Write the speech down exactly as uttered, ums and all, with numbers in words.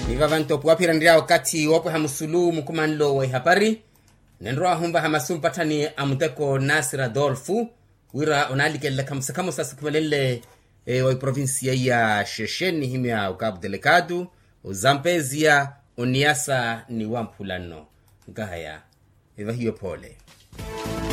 Nivavanto puapira ndia wakati wapo hamusulu mkumanlo wa habari. Nenroa humba hamasumpatani amuteko Nasir Adolfu. Wira onalikele kamsakamu sasa kumalele e, wa provinsia ya Shesheni himia ukabu delikadu. Uzampezia uniasa ni wampulano. Ngahaya. Eva hiyo pole.